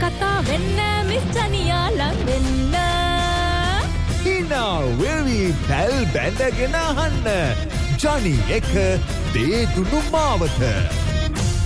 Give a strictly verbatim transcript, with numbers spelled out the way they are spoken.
කතා වෙන්න මිස් ජනියා ලං වෙන්න. හිනා වෙවි පැල් බැඳගෙන අහන්න. ජනි එක දේදුණු මාවත.